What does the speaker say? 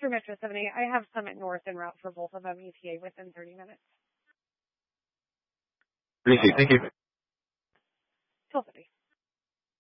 after Metro 78, I have Summit North en route for both of them, ETA within 30 minutes. Appreciate it. Thank you.